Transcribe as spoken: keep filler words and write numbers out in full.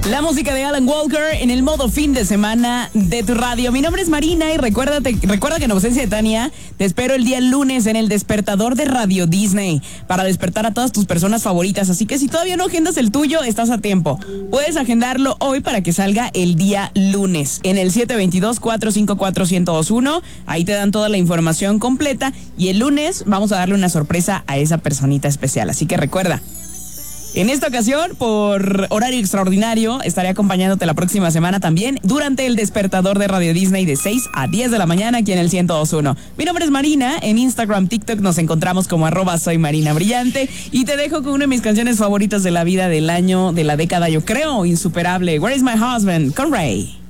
La música de Alan Walker en el modo fin de semana de tu radio. Mi nombre es Marina y recuérdate, recuerda que en ausencia de Tania, te espero el día lunes en el despertador de Radio Disney para despertar a todas tus personas favoritas. Así que si todavía no agendas el tuyo, estás a tiempo. Puedes agendarlo hoy para que salga el día lunes en el siete dos dos, cuatro cinco cuatro, uno cero dos uno. Ahí te dan toda la información completa y el lunes vamos a darle una sorpresa a esa personita especial. Así que recuerda. En esta ocasión, por horario extraordinario, estaré acompañándote la próxima semana también durante el despertador de Radio Disney de seis a diez de la mañana aquí en el ciento dos punto uno. Mi nombre es Marina, en Instagram, TikTok nos encontramos como arroba soy Marina Brillante y te dejo con una de mis canciones favoritas de la vida, del año, de la década, yo creo, insuperable, Where is my husband, con Ray.